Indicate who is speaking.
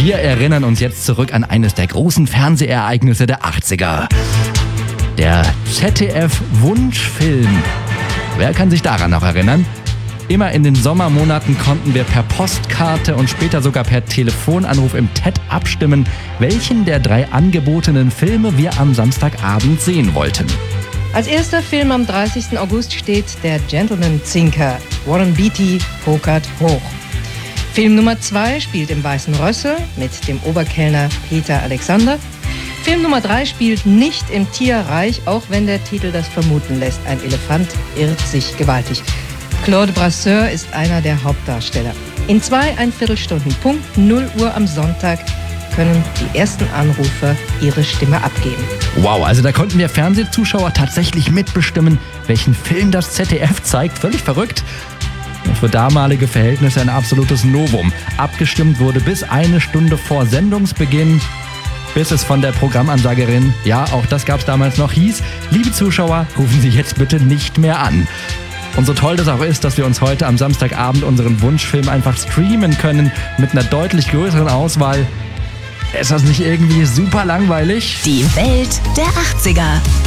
Speaker 1: Wir erinnern uns jetzt zurück an eines der großen Fernsehereignisse der 80er. Der ZDF-Wunschfilm. Wer kann sich daran noch erinnern? Immer in den Sommermonaten konnten wir per Postkarte und später sogar per Telefonanruf im TED abstimmen, welchen der 3 angebotenen Filme wir am Samstagabend sehen wollten.
Speaker 2: Als erster Film am 30. August steht Der Gentleman-Zinker. Warren Beatty pokert hoch. Film Nummer 2 spielt im Weißen Rössel mit dem Oberkellner Peter Alexander. Film Nummer 3 spielt nicht im Tierreich, auch wenn der Titel das vermuten lässt. Ein Elefant irrt sich gewaltig. Claude Brasseur ist einer der Hauptdarsteller. In 2,25 Stunden, Punkt 0 Uhr am Sonntag, können die ersten Anrufer ihre Stimme abgeben.
Speaker 1: Wow, also da konnten wir Fernsehzuschauer tatsächlich mitbestimmen, welchen Film das ZDF zeigt. Völlig verrückt. Und für damalige Verhältnisse ein absolutes Novum. Abgestimmt wurde bis 1 Stunde vor Sendungsbeginn, bis es von der Programmansagerin, ja, auch das gab es damals noch, hieß: Liebe Zuschauer, rufen Sie jetzt bitte nicht mehr an. Und so toll das auch ist, dass wir uns heute am Samstagabend unseren Wunschfilm einfach streamen können mit einer deutlich größeren Auswahl. Ist das nicht irgendwie super langweilig?
Speaker 3: Die Welt der 80er.